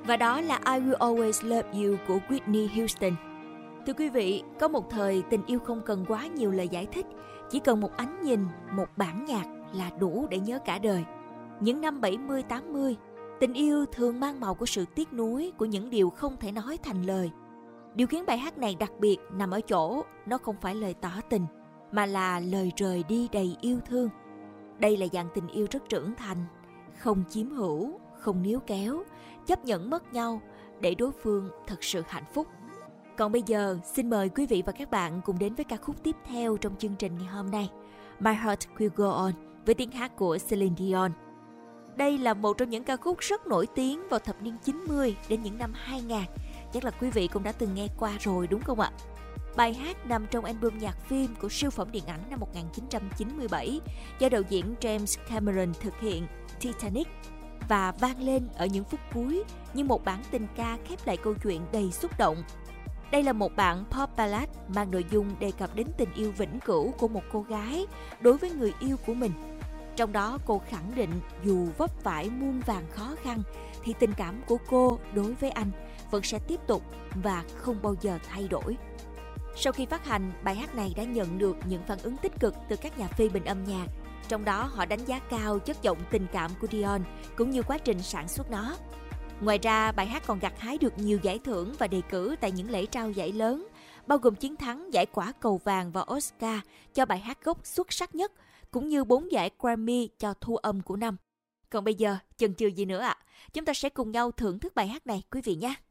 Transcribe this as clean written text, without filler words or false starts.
Và đó là I Will Always Love You của Whitney Houston. Thưa quý vị, có một thời tình yêu không cần quá nhiều lời giải thích, chỉ cần một ánh nhìn, một bản nhạc là đủ để nhớ cả đời. Những năm 70-80, tình yêu thường mang màu của sự tiếc nuối, của những điều không thể nói thành lời. Điều khiến bài hát này đặc biệt nằm ở chỗ nó không phải lời tỏ tình, mà là lời rời đi đầy yêu thương. Đây là dạng tình yêu rất trưởng thành, không chiếm hữu, không níu kéo, chấp nhận mất nhau để đối phương thật sự hạnh phúc. Còn bây giờ, xin mời quý vị và các bạn cùng đến với ca khúc tiếp theo trong chương trình ngày hôm nay, My Heart Will Go On, với tiếng hát của Celine Dion. Đây là một trong những ca khúc rất nổi tiếng vào thập niên 90 đến những năm 2000. Chắc là quý vị cũng đã từng nghe qua rồi đúng không ạ? Bài hát nằm trong album nhạc phim của siêu phẩm điện ảnh năm 1997 do đạo diễn James Cameron thực hiện, Titanic, và vang lên ở những phút cuối như một bản tình ca khép lại câu chuyện đầy xúc động. Đây là một bản pop ballad mang nội dung đề cập đến tình yêu vĩnh cửu của một cô gái đối với người yêu của mình. Trong đó cô khẳng định dù vấp phải muôn vàn khó khăn thì tình cảm của cô đối với anh vẫn sẽ tiếp tục và không bao giờ thay đổi. Sau khi phát hành, bài hát này đã nhận được những phản ứng tích cực từ các nhà phê bình âm nhạc. Trong đó họ đánh giá cao chất giọng tình cảm của Dion cũng như quá trình sản xuất nó. Ngoài ra, bài hát còn gặt hái được nhiều giải thưởng và đề cử tại những lễ trao giải lớn, bao gồm chiến thắng giải Quả Cầu Vàng và Oscar cho bài hát gốc xuất sắc nhất, cũng như 4 giải Grammy cho thu âm của năm. Còn bây giờ, chần chừ gì nữa ạ? Chúng ta sẽ cùng nhau thưởng thức bài hát này quý vị nhé!